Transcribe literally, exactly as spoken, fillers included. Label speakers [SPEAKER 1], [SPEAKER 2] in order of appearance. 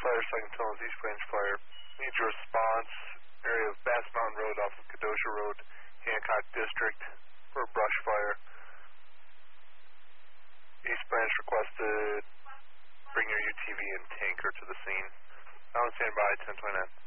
[SPEAKER 1] Fire, Second Tunnels, East Branch Fire. Need your response. Area of Bass Mountain Road off of Kenosha Road, Hancock District for a brush fire. East Branch requested bring your U T V and tanker to the scene. Now on standby, ten twenty-nine.